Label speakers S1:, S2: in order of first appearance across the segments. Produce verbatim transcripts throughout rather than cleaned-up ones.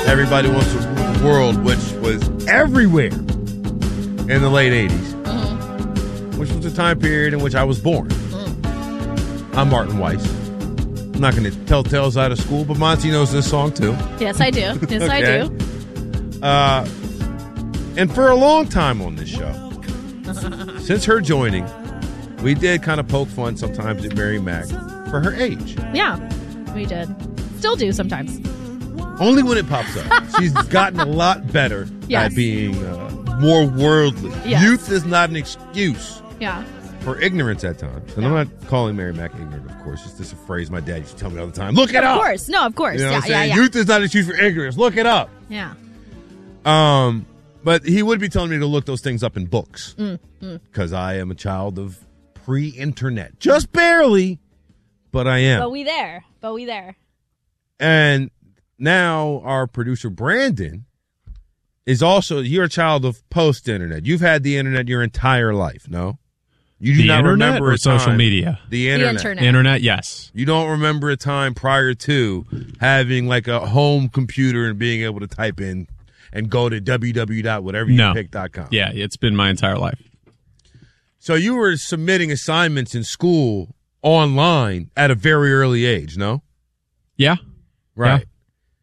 S1: Everybody Wants to Rule the World, which was everywhere in the late eighties, mm-hmm. which was the time period in which I was born. Mm. I'm Martin Weiss. I'm not going to tell tales out of school, but Monty knows this song too.
S2: Yes, I do. Yes, okay. I do.
S1: Uh, and for a long time on this show, since her joining, we did kind of poke fun sometimes at Mary Mac for her age.
S2: Yeah, we did. Still do sometimes.
S1: Only when it pops up. She's gotten a lot better
S2: yes.
S1: at being uh, more worldly.
S2: Yes.
S1: Youth is not an excuse
S2: yeah.
S1: for ignorance at times. And
S2: yeah.
S1: I'm not calling Mary Mac ignorant, of course. It's just a phrase my dad used to tell me all the time. Look it
S2: of
S1: up.
S2: Of course. No, of course.
S1: You know
S2: yeah,
S1: what I'm saying?
S2: yeah, yeah.
S1: Youth is not an excuse for ignorance. Look it up.
S2: Yeah.
S1: Um, But he would be telling me to look those things up in books.
S2: Because mm, mm.
S1: I am a child of pre-internet. Just barely, but I am.
S2: But we there. But we there.
S1: And now our producer, Brandon, is also, you're a child of post-internet. You've had the internet your entire life, no? You do
S3: the
S1: not
S3: internet
S1: remember
S3: or
S1: a
S3: social
S1: time,
S3: media?
S1: The internet.
S2: The internet.
S3: Internet, yes.
S1: You don't remember a time prior to having like a home computer and being able to type in and go to www dot whatever you
S3: no.
S1: pick dot com.
S3: Yeah, it's been my entire life.
S1: So you were submitting assignments in school online at a very early age, no?
S3: Yeah.
S1: Right.
S3: Yeah.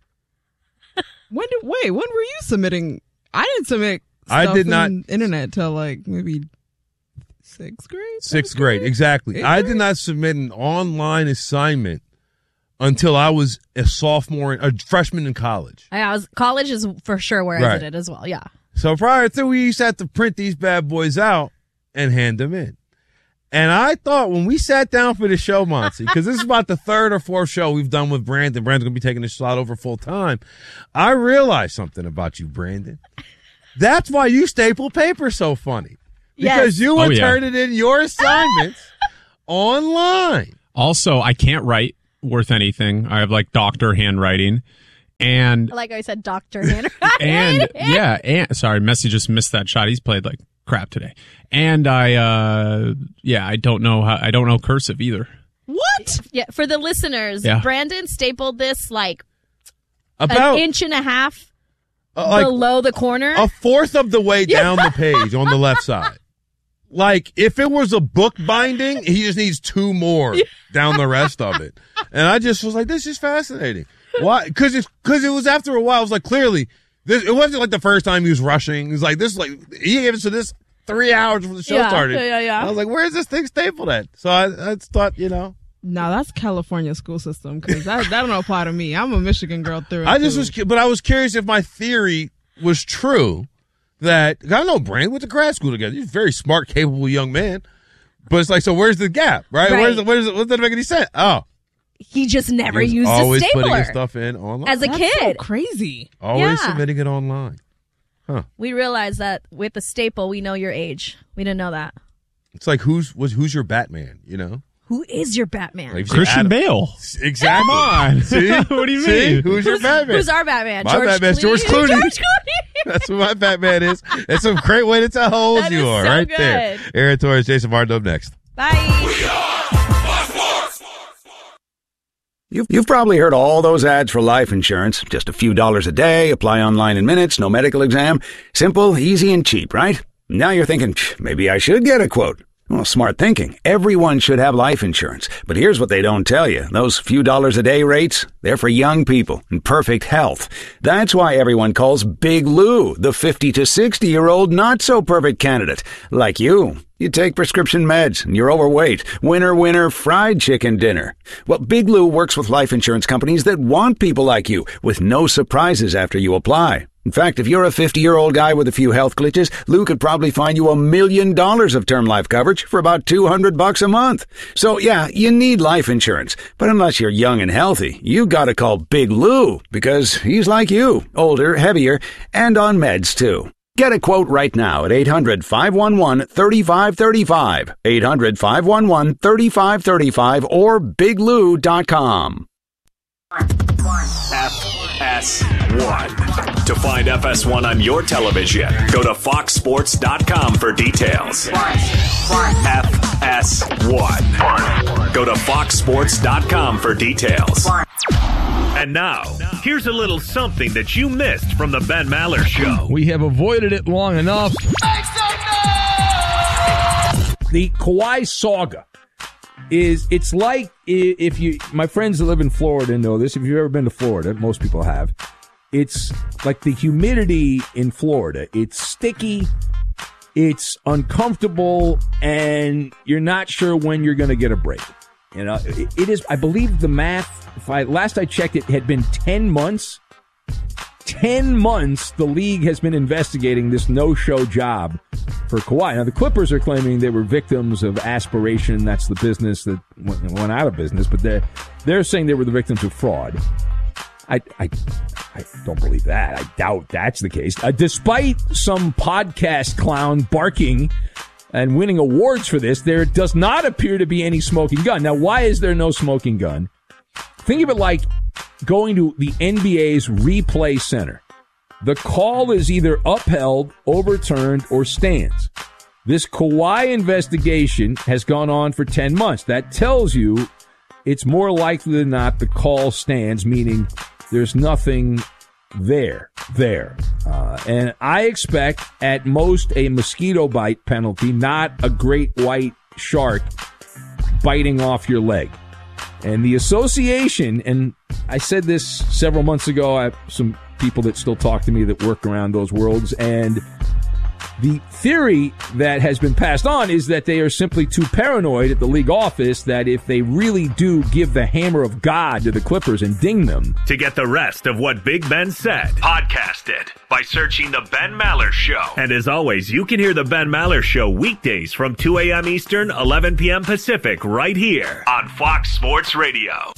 S4: When did, wait, when were you submitting? I didn't submit stuff
S1: I did not
S4: in internet till like maybe sixth grade?
S1: Sixth grade, grade? exactly.
S4: Eighth
S1: I
S4: grade?
S1: did not submit an online assignment until I was a sophomore, a freshman in college.
S2: I was college is for sure where
S1: Right.
S2: I did it as well. Yeah.
S1: So prior to, we used to have to print these bad boys out and hand them in. And I thought when we sat down for the show, Monty, because this is about the third or fourth show we've done with Brandon. Brandon's going to be taking this slot over full time. I realized something about you, Brandon. That's why you staple paper so funny. Because
S2: Yes.
S1: you would
S3: Oh, yeah.
S1: turn it in your assignments online.
S3: Also, I can't write worth anything. I have like doctor handwriting. And
S2: Like I said, Doctor Hannah.
S3: and yeah, and sorry, Messi just missed that shot. He's played like crap today. And I uh yeah, I don't know how I don't know cursive either.
S2: What? Yeah, for the listeners,
S3: Yeah.
S2: Brandon stapled this like
S1: About
S2: an inch and a half
S1: uh, like
S2: below the corner.
S1: a fourth of the way down the page on the left side. Like, if it was a book binding, he just needs two more down the rest of it. And I just was like, this is fascinating. Why? Because it's because it was after a while. I was like, clearly, this. It wasn't like the first time he was rushing. He was like, this is like he gave us to this three hours before the show
S2: Yeah,
S1: started.
S2: yeah, yeah, yeah.
S1: And I was like, where is this thing stapled at? So I, I thought, you know,
S4: No, that's California school system because that, that don't apply to me. I'm a Michigan girl through and
S1: I just
S4: through.
S1: was, cu- but I was curious if my theory was true. That I know Brandon went to grad school together. He's a very smart, capable young man. But it's like, so where's the gap, right?
S2: Right.
S1: Where's the, where's the, what doesn't make any sense? Oh,
S2: he just never
S1: he was
S2: used a
S1: always
S2: stapler
S1: putting his stuff in online.
S2: as a
S4: That's
S2: kid.
S4: so crazy.
S1: Always
S2: Yeah.
S1: submitting it online. Huh.
S2: We realized that with the staple, we know your age. We didn't know that.
S1: It's like who's was who's your Batman? You know,
S2: Who is your Batman?
S1: like if you say
S3: Christian
S1: Adam-
S3: Bale.
S1: Exactly.
S3: Come on.
S1: See,
S3: What do you
S1: See?
S3: mean?
S1: Who's your Batman?
S2: Who's our Batman?
S1: My
S2: George
S1: Batman's
S2: Clooney?
S1: George Clooney.
S2: George Clooney.
S1: That's what my Batman is. It's a great way to tell how old
S2: That
S1: you
S2: is
S1: are,
S2: so
S1: right
S2: good.
S1: there. Aaron Torres, Jason Martin up next.
S2: Bye.
S5: You've, you've probably heard all those ads for life insurance. Just a few dollars a day, apply online in minutes, no medical exam. Simple, easy, and cheap, right? Now you're thinking, maybe I should get a quote. Well, smart thinking. Everyone should have life insurance. But here's what they don't tell you. Those few dollars a day rates, they're for young people in perfect health. That's why everyone calls Big Lou the fifty to sixty-year-old not-so-perfect candidate. Like you. You take prescription meds and you're overweight. Winner, winner, fried chicken dinner. Well, Big Lou works with life insurance companies that want people like you with no surprises after you apply. In fact, if you're a fifty-year-old guy with a few health glitches, Lou could probably find you a million dollars of term life coverage for about two hundred bucks a month. So yeah, you need life insurance. But unless you're young and healthy, you gotta call Big Lou because he's like you, older, heavier, and on meds too. Get a quote right now at eight hundred, five one one, three five three five, eight hundred, five one one, three five three five, or big lou dot com.
S6: F S one. To find F S one on your television, go to fox sports dot com for details. F S one. Go to fox sports dot com for details. And now, here's a little something that you missed from the Ben Maller Show.
S7: We have avoided it long enough. The Kawhi saga is, it's like if you, my friends that live in Florida know this. If you've ever been to Florida, most people have. It's like the humidity in Florida. It's sticky, it's uncomfortable, and you're not sure when you're going to get a break. You know, it, it is, I believe the math, if I, last I checked, it had been ten months. ten months the league has been investigating this no-show job for Kawhi. Now, the Clippers are claiming they were victims of aspiration. That's the business that went, went out of business. But they're, they're saying they were the victims of fraud. I, I, I don't believe that. I doubt that's the case. Uh, despite some podcast clown barking and winning awards for this, there does not appear to be any smoking gun. Now, why is there no smoking gun? Think of it like going to the N B A's replay center. The call is either upheld, overturned, or stands. This Kawhi investigation has gone on for ten months. That tells you it's more likely than not the call stands, meaning there's nothing there, there. Uh, and I expect at most a mosquito bite penalty, not a great white shark biting off your leg. And the association, and I said this several months ago, I have some people that still talk to me that work around those worlds, and the theory that has been passed on is that they are simply too paranoid at the league office that if they really do give the hammer of God to the Clippers and ding them.
S6: To get the rest of what Big Ben said, podcast it by searching The Ben Maller Show. And as always, you can hear The Ben Maller Show weekdays from two a.m. Eastern, eleven p.m. Pacific, right here on Fox Sports Radio.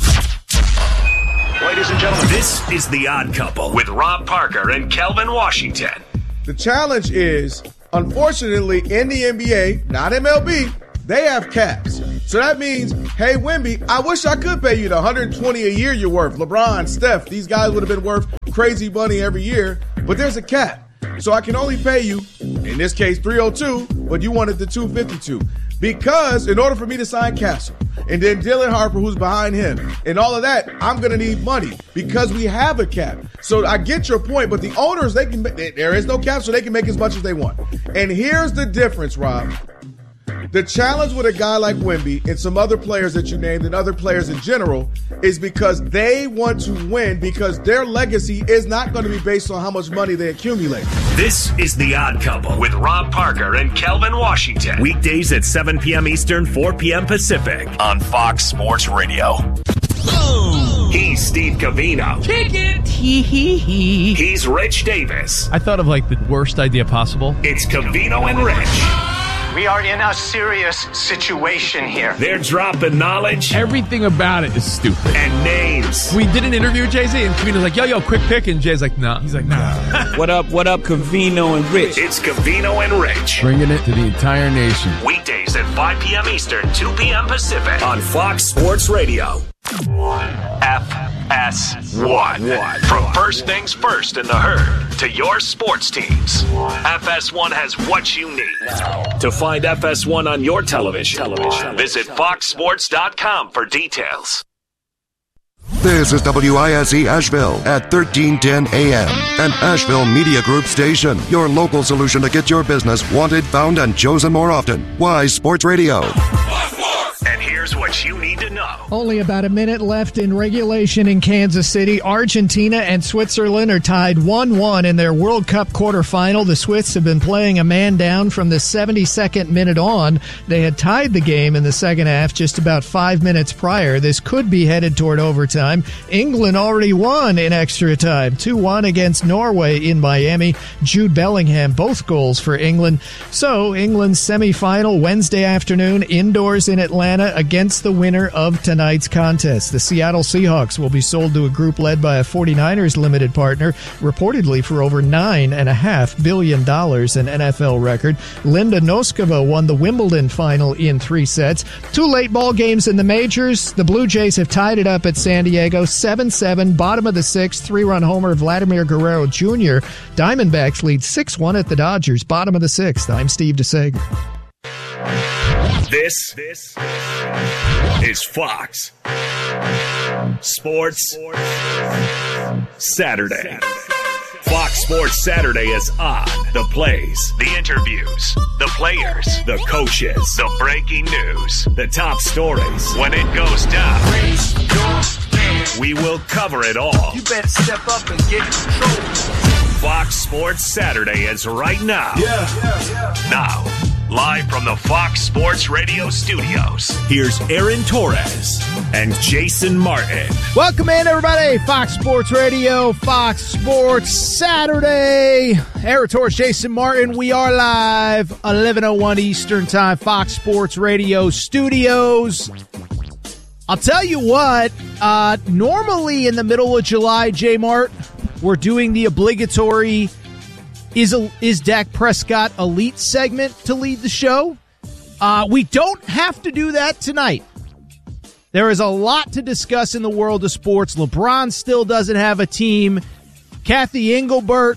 S6: Ladies and gentlemen, this is The Odd Couple with Rob Parker and Kelvin Washington.
S8: The challenge is, unfortunately, in the N B A, not M L B, they have caps. So that means, hey, Wemby, I wish I could pay you the one hundred twenty a year you're worth. LeBron, Steph, these guys would have been worth crazy money every year, but there's a cap. So I can only pay you, in this case, three oh two, but you wanted the two fifty-two. Because in order for me to sign Castle, and then Dylan Harper, who's behind him, and all of that, I'm going to need money because we have a cap. So I get your point, but the owners, they can there is no cap, so they can make as much as they want. And here's the difference, Rob. The challenge with a guy like Wemby and some other players that you named and other players in general is because they want to win because their legacy is not going to be based on how much money they accumulate.
S6: This is The Odd Couple with Rob Parker and Kelvin Washington. Weekdays at seven p.m. Eastern, four p.m. Pacific on Fox Sports Radio. He's Steve Covino.
S7: Kick it. Hee hee hee.
S6: He's Rich Davis.
S9: I thought of like the worst idea possible.
S6: It's Covino and Rich.
S10: We are in a serious situation here.
S6: They're dropping knowledge.
S9: Everything about it is stupid.
S6: And names.
S9: We did an interview with Jay-Z, and Covino's like, yo, yo, quick pick. And Jay's like, nah. He's like, nah.
S11: What up, what up, Covino and Rich?
S6: It's Covino and Rich.
S7: Bringing it to the entire nation.
S6: Weekdays at five p.m. Eastern, two p.m. Pacific on Fox Sports Radio. F S one. From first things first in the herd to your sports teams, F S one has what you need. To find F S one on your television, television. visit fox sports dot com for details.
S12: This is W I S E Asheville at thirteen ten A M, an Asheville Media Group station. Your local solution to get your business wanted, found, and chosen more often. Wise Sports Radio.
S6: And here's what you need to know.
S13: Only about a minute left in regulation in Kansas City. Argentina and Switzerland are tied one one in their World Cup quarterfinal. The Swiss have been playing a man down from the seventy-second minute on. They had tied the game in the second half just about five minutes prior. This could be headed toward overtime. England already won in extra time, two one against Norway in Miami. Jude Bellingham, both goals for England. So England's semifinal Wednesday afternoon indoors in Atlanta against the winner of tonight's contest. The Seattle Seahawks will be sold to a group led by a forty-niners limited partner, reportedly for over nine point five billion dollars, an N F L record. Linda Noskova won the Wimbledon final in three sets. Two late ball games in the majors. The Blue Jays have tied it up at San Diego, seven seven, bottom of the sixth, three-run homer Vladimir Guerrero Junior Diamondbacks lead six one at the Dodgers, bottom of the sixth. I'm Steve DeSager.
S6: This, this is Fox. Sports Saturday. Fox Sports Saturday is on. The plays, the interviews, the players, the coaches, the breaking news, the top stories. When it goes down, we will cover it all.
S10: You better step up and get control.
S6: Fox Sports Saturday is right now.
S10: Yeah, yeah, yeah.
S6: Now, live from the Fox Sports Radio studios, here's Aaron Torres and Jason Martin.
S14: Welcome in, everybody. Fox Sports Radio, Fox Sports Saturday. Aaron Torres, Jason Martin. We are live, eleven oh one Eastern Time, Fox Sports Radio studios. I'll tell you what, uh, normally in the middle of July, J-Mart, we're doing the obligatory Is a, is Dak Prescott Elite segment to lead the show. Uh, we don't have to do that tonight. There is a lot to discuss in the world of sports. LeBron still doesn't have a team. Kathy Engelbert,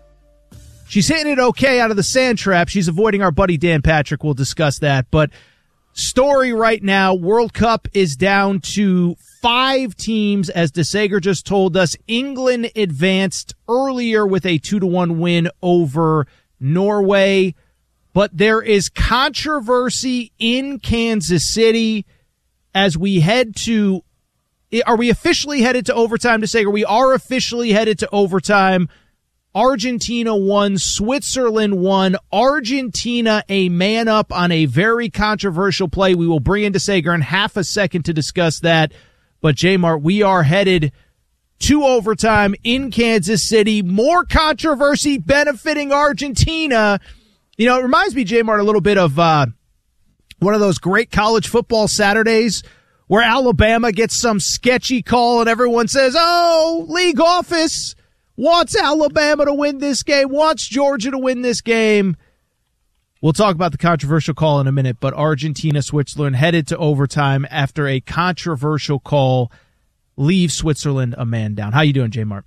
S14: she's hitting it okay out of the sand trap. She's avoiding our buddy Dan Patrick. We'll discuss that. But story right now, World Cup is down to five teams, as DeSager just told us. England advanced earlier with a two to one win over Norway. But there is controversy in Kansas City as we head to, are we officially headed to overtime, DeSager? We are officially headed to overtime. Argentina won, Switzerland won. Argentina a man up on a very controversial play. We will bring in DeSager in half a second to discuss that. But, J-Mart, we are headed to overtime in Kansas City. More controversy benefiting Argentina. You know, it reminds me, J-Mart, a little bit of uh, one of those great college football Saturdays where Alabama gets some sketchy call and everyone says, oh, league office wants Alabama to win this game, wants Georgia to win this game. We'll talk about the controversial call in a minute, but Argentina, Switzerland headed to overtime after a controversial call leaves Switzerland a man down. How you doing, J-Mart?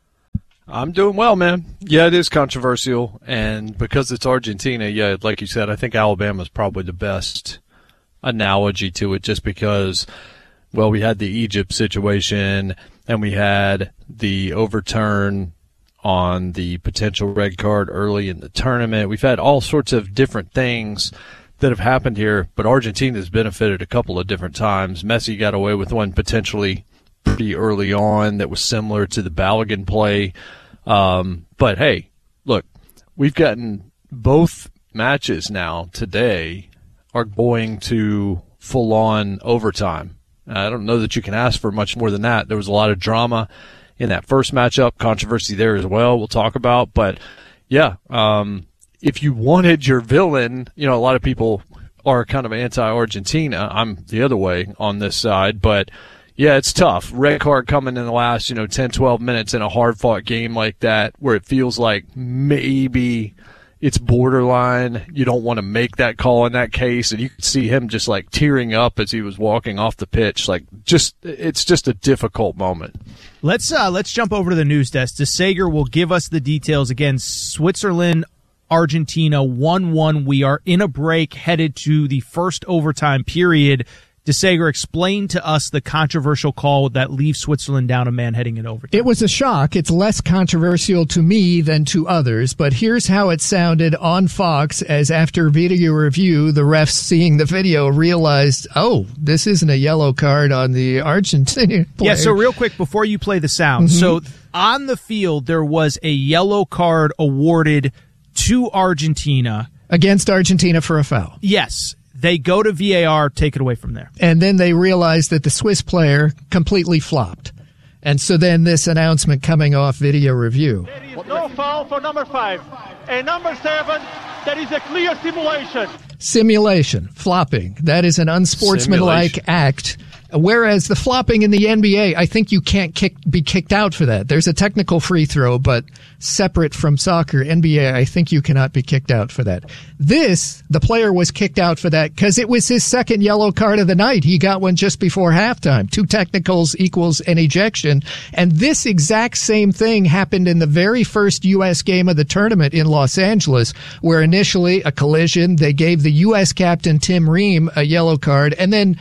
S15: I'm doing well, man. Yeah, it is controversial, and because it's Argentina, yeah, like you said, I think Alabama's probably the best analogy to it just because, well, we had the Egypt situation, and we had the overturn on the potential red card early in the tournament. We've had all sorts of different things that have happened here, but Argentina's benefited a couple of different times. Messi got away with one potentially pretty early on that was similar to the Balogun play. Um, but, hey, look, we've gotten both matches now today are going to full-on overtime. I don't know that you can ask for much more than that. There was a lot of drama in that first matchup, controversy there as well we'll talk about. But, yeah, um, if you wanted your villain, you know, a lot of people are kind of anti-Argentina. I'm the other way on this side. But, yeah, it's tough. Red card coming in the last, you know, ten, twelve minutes in a hard-fought game like that where it feels like maybe it's borderline. You don't want to make that call in that case. And you could see him just, like, tearing up as he was walking off the pitch. Like, just it's just a difficult moment.
S14: Let's uh, let's jump over to the news desk. DeSager will give us the details. Again, Switzerland, Argentina, one one. We are in a break, headed to the first overtime period. DeSager, explain to us the controversial call that leaves Switzerland down a man heading in overtime.
S13: It was a shock. It's less controversial to me than to others, but here's how it sounded on Fox as after video review, the refs seeing the video realized, oh, this isn't a yellow card on the Argentinian player.
S14: Yeah, so real quick before you play the sound.
S13: Mm-hmm.
S14: So on the field, there was a yellow card awarded to Argentina.
S13: Against Argentina for a foul.
S14: Yes. They go to V A R, take it away from there.
S13: And then they realize that the Swiss player completely flopped. And so then this announcement coming off video review.
S16: There is no foul for number five. And number seven, there is a clear simulation.
S13: Simulation, flopping. That is an unsportsmanlike
S15: Simulation.
S13: act. Whereas the flopping in the N B A, I think you can't kick, be kicked out for that. There's a technical free throw, but separate from soccer, N B A, I think you cannot be kicked out for that. This, the player was kicked out for that because it was his second yellow card of the night. He got one just before halftime. Two technicals equals an ejection. And this exact same thing happened in the very first U S game of the tournament in Los Angeles, where initially a collision, they gave the U S captain Tim Ream a yellow card, and then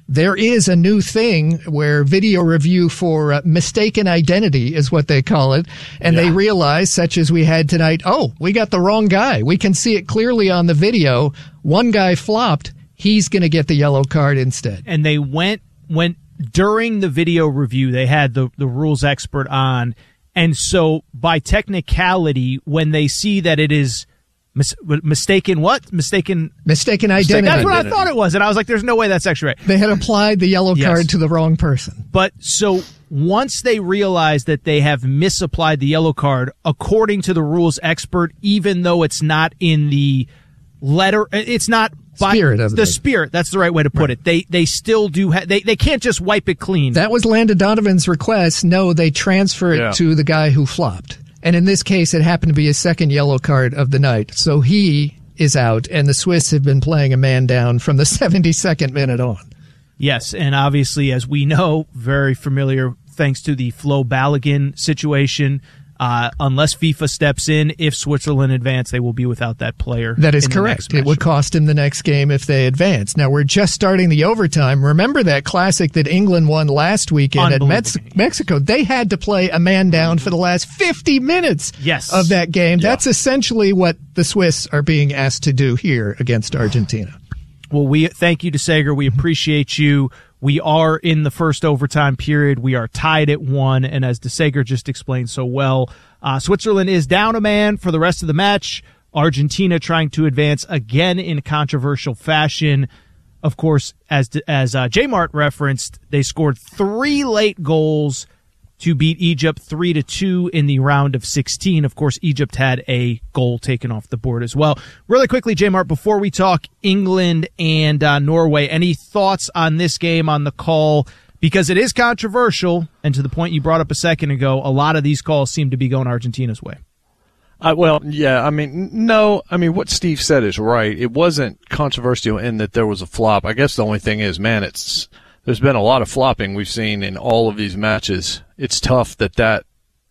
S13: there is a new thing where video review for uh, mistaken identity is what they call it. And yeah. they realize, such as we had tonight, oh, we got the wrong guy. We can see it clearly on the video. One guy flopped. He's going to get the yellow card instead.
S14: And they went, went during the video review, they had the, the rules expert on. And so by technicality, when they see that it is Mis- mistaken what? Mistaken
S13: mistaken identity.
S14: That's what
S13: identity.
S14: I thought it was, and I was like, "There's no way that's actually right."
S13: They had applied the yellow
S14: yes.
S13: card to the wrong person.
S14: But so once they realize that they have misapplied the yellow card, according to the rules expert, even though it's not in the letter, it's not by
S13: spirit of
S14: the
S13: it.
S14: spirit. That's the right way to put right. it. They they still do. Ha- they they can't just wipe it clean.
S13: That was Landon Donovan's request. No, they transfer it
S15: yeah.
S13: to the guy who flopped. And in this case, it happened to be his second yellow card of the night. So he is out, and the Swiss have been playing a man down from the seventy-second minute on.
S14: Yes, and obviously, as we know, very familiar thanks to the Flo Balogun situation. Uh, unless FIFA steps in, if Switzerland advance, they will be without that player.
S13: That is correct. It would cost him the next game if they advance. Now, we're just starting the overtime. Remember that classic that England won last weekend at Mex- Mexico? They had to play a man down for the last fifty minutes
S14: yes.
S13: of that game.
S14: Yeah.
S13: That's essentially what the Swiss are being asked to do here against Argentina.
S14: Well, we thank you, DeSager. We appreciate you. We are in the first overtime period. We are tied at one, and as DeSager just explained so well, uh, Switzerland is down a man for the rest of the match. Argentina trying to advance again in controversial fashion. Of course, as as uh, J-Mart referenced, they scored three late goals to beat Egypt three to two in the round of sixteen. Of course, Egypt had a goal taken off the board as well. Really quickly, J-Mart, before we talk England and uh, Norway, any thoughts on this game, on the call? Because it is controversial, and to the point you brought up a second ago, a lot of these calls seem to be going Argentina's way.
S15: Uh, well, yeah, I mean, no, I mean, what Steve said is right. It wasn't controversial in that there was a flop. I guess the only thing is, man, it's there's been a lot of flopping we've seen in all of these matches. It's tough that that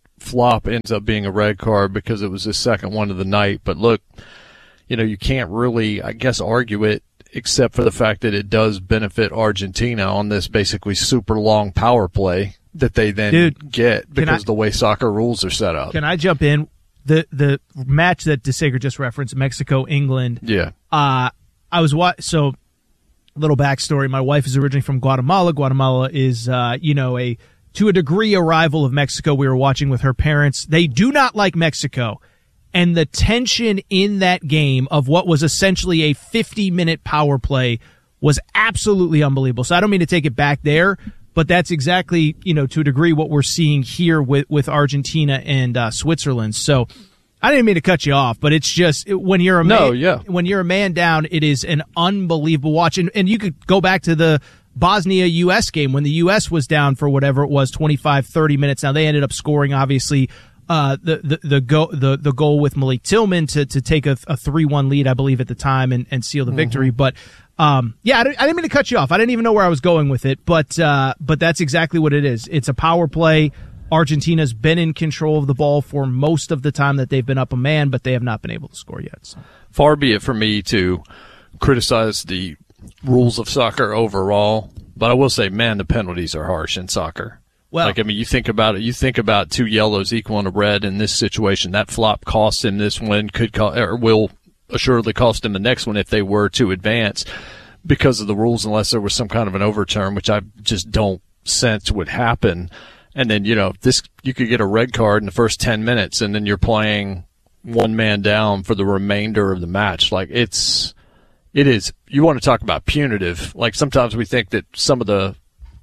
S15: flop ends up being a red card because it was the second one of the night. But look, you know, you can't really, I guess, argue it except for the fact that it does benefit Argentina on this basically super long power play that they then
S14: Dude,
S15: get because
S14: I,
S15: the way soccer rules are set up.
S14: Can I jump in? The the match that DeSager just referenced, Mexico, England.
S15: Yeah.
S14: Uh, I was wa- so little backstory. My wife is originally from Guatemala. Guatemala is, uh, you know, a to a degree a rival of Mexico. We were watching with her parents. They do not like Mexico. And the tension in that game of what was essentially a fifty-minute power play was absolutely unbelievable. So I don't mean to take it back there, but that's exactly, you know, to a degree what we're seeing here with, with Argentina and uh, Switzerland. So I didn't mean to cut you off, but it's just when you're a man,
S15: no, yeah.
S14: when you're a man down, it is an unbelievable watch. And, and you could go back to the Bosnia U S game when the U S was down for whatever it was, twenty-five, thirty minutes. Now they ended up scoring, obviously, uh, the, the, the go, the, the goal with Malik Tillman to, to take a, a three one lead, I believe at the time and, and seal the mm-hmm. victory. But, um, yeah, I didn't, I didn't mean to cut you off. I didn't even know where I was going with it, but, uh, but that's exactly what it is. It's a power play. Argentina's been in control of the ball for most of the time that they've been up a man, but they have not been able to score yet. So.
S15: Far be it from me to criticize the rules of soccer overall, but I will say, man, the penalties are harsh in soccer.
S14: Well,
S15: like, I mean, you think about it. You think about two yellows equaling a red in this situation. That flop cost him this one, could cost, or will assuredly cost him the next one if they were to advance because of the rules, unless there was some kind of an overturn, which I just don't sense would happen. And then, you know, this you could get a red card in the first ten minutes, and then you're playing one man down for the remainder of the match. Like, it's, it is, you want to talk about punitive. Like, sometimes we think that some of the,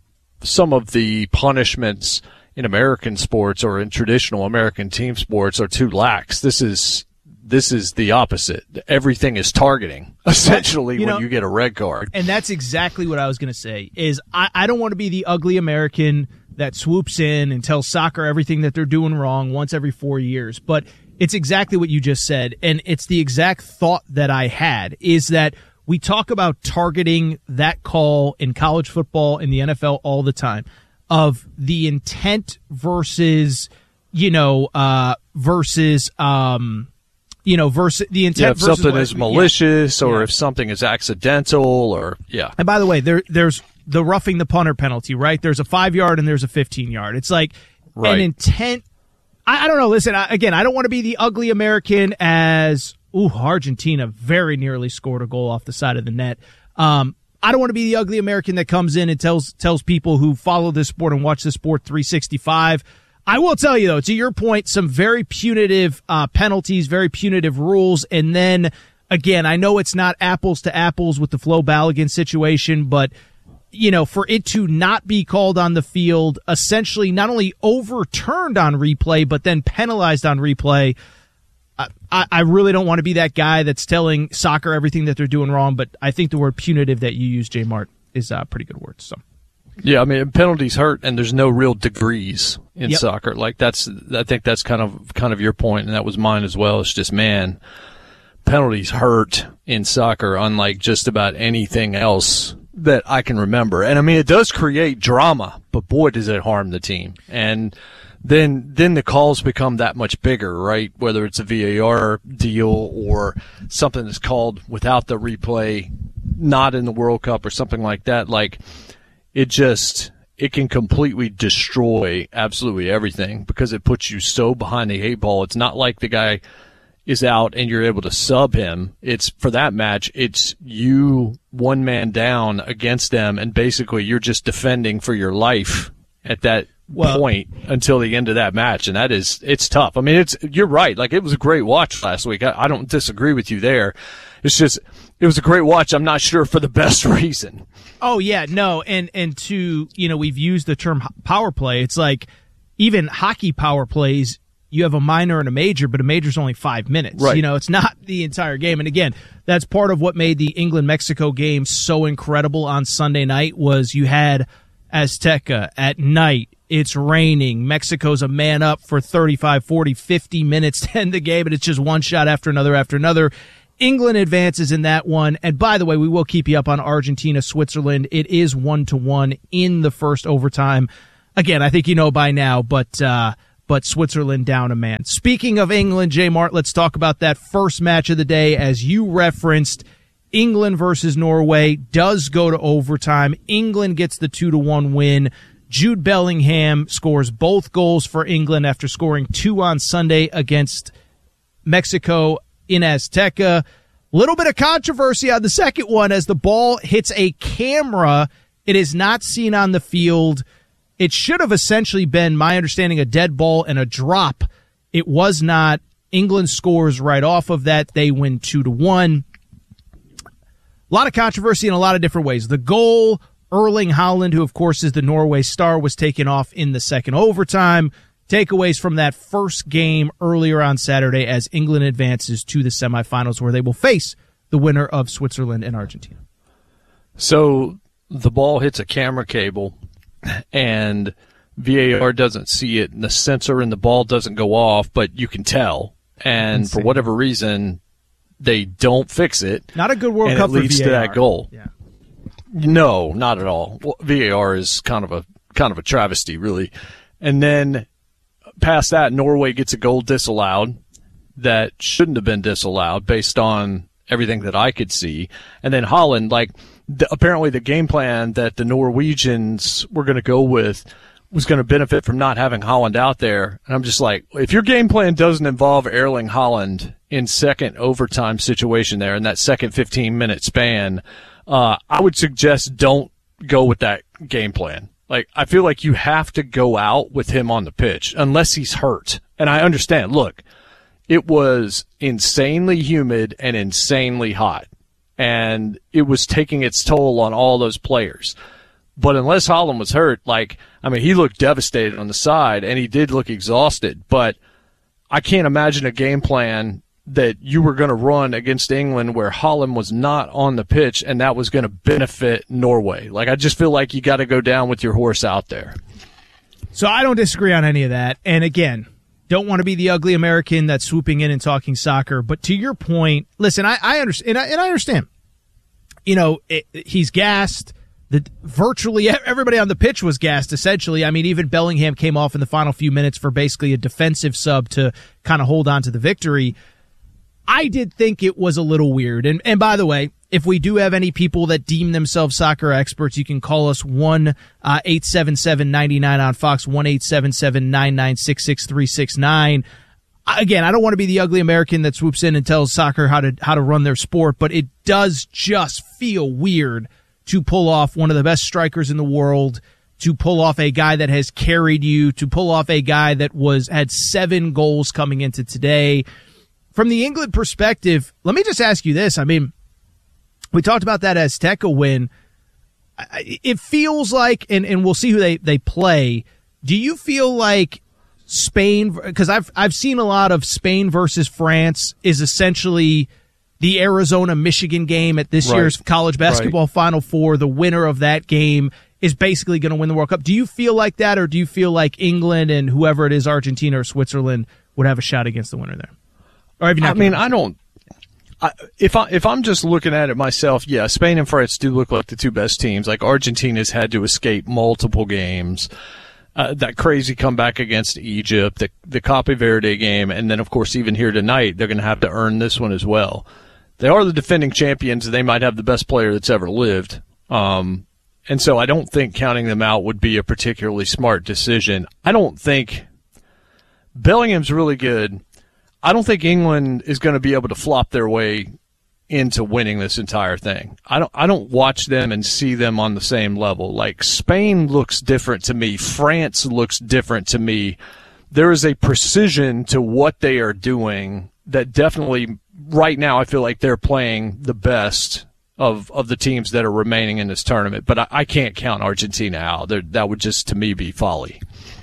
S15: some of the punishments in American sports or in traditional American team sports are too lax. This is, this is the opposite. Everything is targeting, essentially, you know, when you get a red card.
S14: And that's exactly what I was going to say, is I, I don't want to be the ugly American that swoops in and tells soccer everything that they're doing wrong once every four years. But it's exactly what you just said. And it's the exact thought that I had, is that we talk about targeting that call in college football, in the N F L all the time, of the intent versus, you know, uh, versus, um, you know, versus the intent.
S15: Yeah, if
S14: versus
S15: something
S14: what,
S15: is malicious,
S14: yeah.
S15: or
S14: yeah.
S15: if something is accidental, or yeah.
S14: And by the way, there, there's the roughing the punter penalty, right? There's a five yard and there's a fifteen yard. It's like
S15: right.
S14: an intent. I, I don't know. Listen, I, again, I don't want to be the ugly American as, ooh, Argentina very nearly scored a goal off the side of the net. Um, I don't want to be the ugly American that comes in and tells tells people who follow this sport and watch this sport three sixty-five. I will tell you, though, to your point, some very punitive uh, penalties, very punitive rules. And then, again, I know it's not apples to apples with the Flo Balogun situation, but, you know, for it to not be called on the field, essentially not only overturned on replay, but then penalized on replay, I, I really don't want to be that guy that's telling soccer everything that they're doing wrong, but I think the word punitive that you use, J Mart, is a pretty good word. So,
S15: yeah, I mean, penalties hurt, and there's no real degrees in
S14: Yep.
S15: soccer. Like that's, I think that's kind of kind of your point, and that was mine as well. It's just, man, penalties hurt in soccer, unlike just about anything else that I can remember. And I mean, it does create drama, but boy, does it harm the team. And then then the calls become that much bigger, right? Whether it's a V A R deal or something that's called without the replay, not in the World Cup or something like that. Like, it just, it can completely destroy absolutely everything because it puts you so behind the eight ball. It's not like the guy is out and you're able to sub him. It's, for that match, it's you one man down against them, and basically you're just defending for your life at that Well, point until the end of that match, and that is, it's tough. I mean, it's, you're right. Like, it was a great watch last week. I, I don't disagree with you there. It's just, it was a great watch. I'm not sure for the best reason.
S14: Oh yeah, no, and and to, you know, we've used the term power play. It's like even hockey power plays. You have a minor and a major, but a major's only five minutes.
S15: Right.
S14: You know, it's not the entire game. And again, that's part of what made the England-Mexico game so incredible on Sunday night was you had Azteca at night. It's raining. Mexico's a man up for thirty-five, forty, fifty minutes to end the game, and it's just one shot after another after another. England advances in that one. And by the way, we will keep you up on Argentina, Switzerland. It is one to one in the first overtime. Again, I think you know by now, but uh, but Switzerland down a man. Speaking of England, J Mart, let's talk about that first match of the day. As you referenced, England versus Norway does go to overtime. England gets the two to one win. Jude Bellingham scores both goals for England after scoring two on Sunday against Mexico in Azteca. Little bit of controversy on the second one as the ball hits a camera. It is not seen on the field. It should have essentially been, my understanding, a dead ball and a drop. It was not. England scores right off of that. They win two to one. A lot of controversy in a lot of different ways. The goal, Erling Haaland, who of course is the Norway star, was taken off in the second overtime. Takeaways from that first game earlier on Saturday as England advances to the semifinals where they will face the winner of Switzerland and Argentina.
S15: So the ball hits a camera cable and V A R doesn't see it, and the sensor in the ball doesn't go off, but you can tell. And Insane. For whatever reason, they don't fix it.
S14: Not a good World
S15: and
S14: Cup
S15: it leads
S14: for V A R.
S15: to that goal.
S14: Yeah.
S15: No, not at all. Well, V A R is kind of a kind of a travesty, really. And then past that, Norway gets a goal disallowed that shouldn't have been disallowed based on everything that I could see. And then Haaland, like, the, apparently the game plan that the Norwegians were going to go with was going to benefit from not having Haaland out there. And I'm just like, if your game plan doesn't involve Erling Haaland in second overtime situation there in that second fifteen minute span, uh, I would suggest don't go with that game plan. Like, I feel like you have to go out with him on the pitch unless he's hurt. And I understand, look, it was insanely humid and insanely hot, and it was taking its toll on all those players. But unless Haaland was hurt, like, I mean, he looked devastated on the side, and he did look exhausted. But I can't imagine a game plan that you were going to run against England where Haaland was not on the pitch, and that was going to benefit Norway. Like, I just feel like you got to go down with your horse out there.
S14: So I don't disagree on any of that. And again, don't want to be the ugly American that's swooping in and talking soccer. But to your point, listen, I, I understand, and I, and I understand. You know, it, he's gassed. The, virtually everybody on the pitch was gassed, essentially. I mean, even Bellingham came off in the final few minutes for basically a defensive sub to kind of hold on to the victory. I did think it was a little weird. And, and by the way, if we do have any people that deem themselves soccer experts, you can call us one eight seven seven ninety-nine on Fox, one eight seven seven nine nine six six three six nine. Again, I don't want to be the ugly American that swoops in and tells soccer how to how to run their sport, but it does just feel weird to pull off one of the best strikers in the world, to pull off a guy that has carried you, to pull off a guy that was had seven goals coming into today. From the England perspective, let me just ask you this. I mean, we talked about that Azteca win. It feels like, and, and we'll see who they, they play. Do you feel like Spain, because I've I've seen a lot of Spain versus France is essentially the Arizona-Michigan game at this
S15: right.
S14: year's college basketball
S15: right.
S14: Final Four. The winner of that game is basically going to win the World Cup. Do you feel like that, or do you feel like England and whoever it is, Argentina or Switzerland, would have a shot against the winner there? Or have you not
S15: I mean, I don't. I, if I if I'm just looking at it myself, yeah, Spain and France do look like the two best teams. Like Argentina's had to escape multiple games. Uh, that crazy comeback against Egypt, the the Cape Verde game, and then of course even here tonight, they're going to have to earn this one as well. They are the defending champions. They might have the best player that's ever lived. Um, and so I don't think counting them out would be a particularly smart decision. I don't think Bellingham's really good. I don't think England is going to be able to flop their way into winning this entire thing. I don't I don't watch them and see them on the same level. Like Spain looks different to me. France looks different to me. There is a precision to what they are doing that definitely right now I feel like they're playing the best of of the teams that are remaining in this tournament. But I, I can't count Argentina out. They're, that would just to me be folly.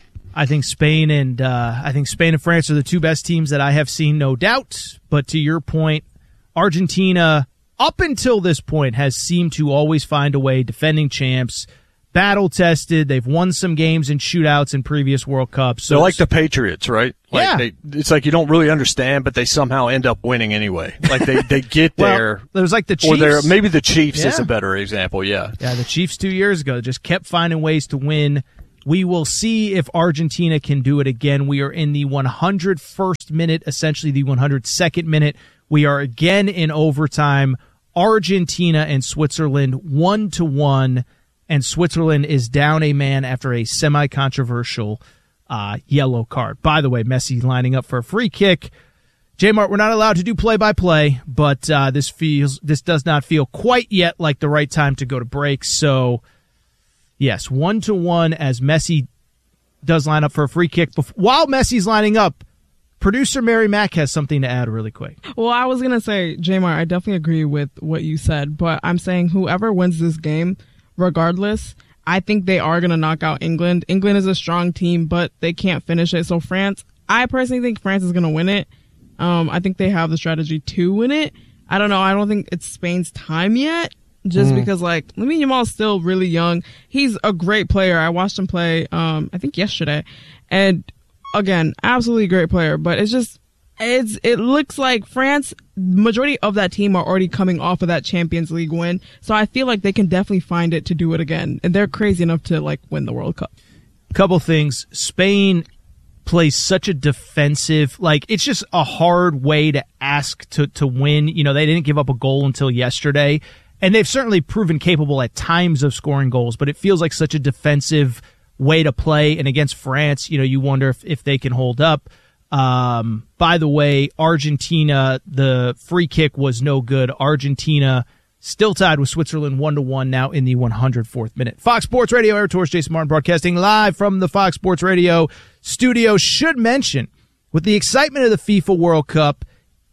S14: I think Spain and uh, I think Spain and France are the two best teams that I have seen, no doubt. But to your point, Argentina, up until this point, has seemed to always find a way, defending champs, battle-tested. They've won some games in shootouts in previous World Cups. So
S15: they're like the Patriots, right? Like
S14: yeah.
S15: They, it's like you don't really understand, but they somehow end up winning anyway. Like they, they get
S14: well,
S15: there.
S14: It was like the Chiefs.
S15: Or they're, maybe the Chiefs
S14: yeah.
S15: is a better example, yeah.
S14: Yeah, the Chiefs two years ago just kept finding ways to win. We will see if Argentina can do it again. We are in the one hundred first minute, essentially the one hundred second minute. We are again in overtime. Argentina and Switzerland one to one, and Switzerland is down a man after a semi-controversial uh, yellow card. By the way, Messi lining up for a free kick. J-Mart, we're not allowed to do play-by-play, but uh, this feels this does not feel quite yet like the right time to go to break. So, yes, one to one as Messi does line up for a free kick. While Messi's lining up, producer Mary Mack has something to add really quick.
S4: Well, I was going to say, J-Mart, I definitely agree with what you said, but I'm saying whoever wins this game, regardless, I think they are going to knock out England. England is a strong team, but they can't finish it. So France, I personally think France is going to win it. Um, I think they have the strategy to win it. I don't know. I don't think it's Spain's time yet. Just mm. because, like, Lamine Yamal's still really young. He's a great player. I watched him play, um, I think yesterday. And, again, absolutely great player. But it's just, it's it looks like France, majority of that team are already coming off of that Champions League win. So I feel like they can definitely find it to do it again. And they're crazy enough to, like, win the World Cup.
S14: Couple things. Spain plays such a defensive, like, it's just a hard way to ask to, to win. You know, they didn't give up a goal until yesterday. And they've certainly proven capable at times of scoring goals, but it feels like such a defensive way to play. And against France, you know, you wonder if, if they can hold up. Um, by the way, Argentina, the free kick was no good. Argentina still tied with Switzerland one to one now in the one hundred fourth minute. Fox Sports Radio, Air Tours, Jason Martin broadcasting live from the Fox Sports Radio studio. Should mention, with the excitement of the FIFA World Cup,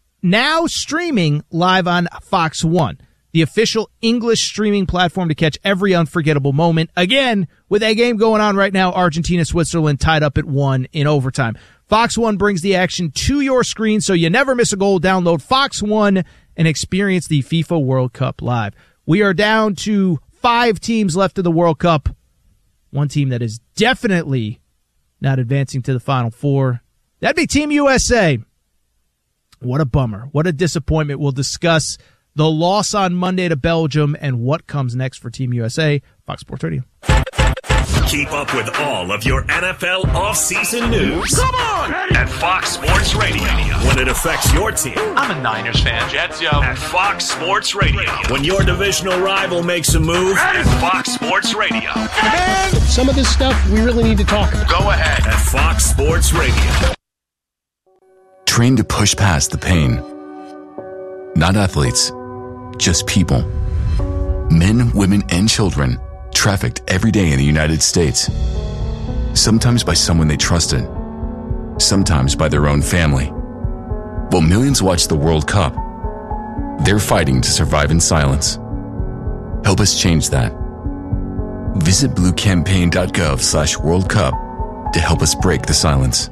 S14: now streaming live on Fox One, the official English streaming platform to catch every unforgettable moment. Again, with a game going on right now, Argentina-Switzerland tied up at one in overtime. Fox One brings the action to your screen so you never miss a goal. Download Fox One and experience the FIFA World Cup live. We are down to five teams left in the World Cup. One team that is definitely not advancing to the Final Four. That'd be Team U S A. What a bummer. What a disappointment. We'll discuss the loss on Monday to Belgium and what comes next for Team U S A. Fox Sports Radio.
S6: Keep up with all of your N F L offseason news. Come on! At Fox Sports Radio. When it affects your team.
S10: I'm a Niners fan. Jets, yo.
S6: At Fox Sports Radio. When your divisional rival makes a move. At Fox Sports Radio.
S17: Man, some of this stuff we really need to talk about.
S6: Go ahead. At Fox Sports Radio.
S18: Train to push past the pain. Not athletes, just people. Men, women, and children trafficked every day in the United States. Sometimes by someone they trusted. Sometimes by their own family. While millions watch the World Cup, they're fighting to survive in silence. Help us change that. Visit bluecampaign.gov slash World Cup to help us break the silence.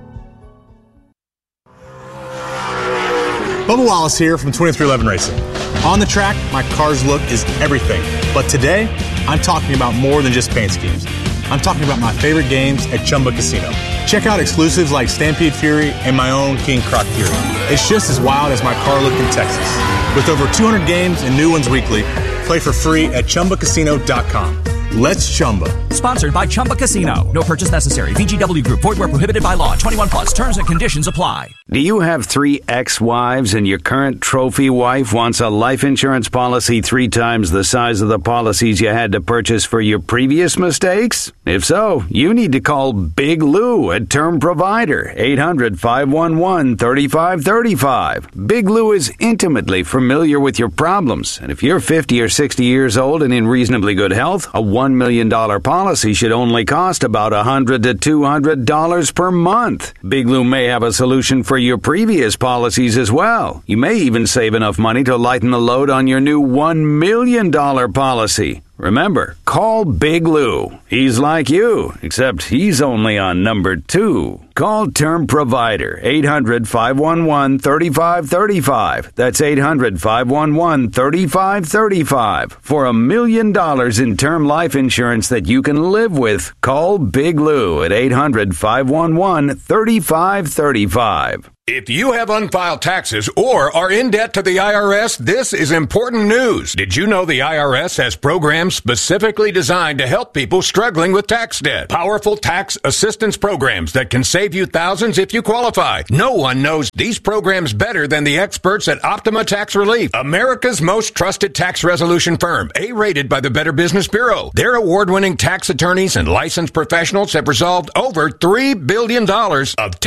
S19: Bubba Wallace here from twenty-three eleven Racing. On the track, my car's look is everything. But today, I'm talking about more than just paint schemes. I'm talking about my favorite games at Chumba Casino. Check out exclusives like Stampede Fury and my own King Croc Fury. It's just as wild as my car look in Texas. With over two hundred games and new ones weekly, play for free at Chumba Casino dot com. Let's Chumba.
S20: Sponsored by Chumba Casino. No purchase necessary. V G W Group. Void where prohibited by law. twenty-one plus. Terms and conditions apply.
S5: Do you have three ex-wives and your current trophy wife wants a life insurance policy three times the size of the policies you had to purchase for your previous mistakes? If so, you need to call Big Lou at Term Provider, eight hundred, five one one, three five three five. Big Lou is intimately familiar with your problems, and if you're fifty or sixty years old and in reasonably good health, a one million dollars policy should only cost about one hundred to two hundred dollars per month. Big Lou may have a solution for your previous policies as well. You may even save enough money to lighten the load on your new one million dollars policy. Remember, call Big Lou. He's like you, except he's only on number two. Call Term Provider, eight hundred, five one one, three five three five. That's eight hundred, five one one, three five three five. For a million dollars in term life insurance that you can live with, call Big Lou at eight hundred, five one one, three five three five.
S21: If you have unfiled taxes or are in debt to the I R S, this is important news. Did you know the I R S has programs specifically designed to help people struggling with tax debt? Powerful tax assistance programs that can save you thousands if you qualify. No one knows these programs better than the experts at Optima Tax Relief, America's most trusted tax resolution firm, A-rated by the Better Business Bureau. Their award-winning tax attorneys and licensed professionals have resolved over three billion dollars of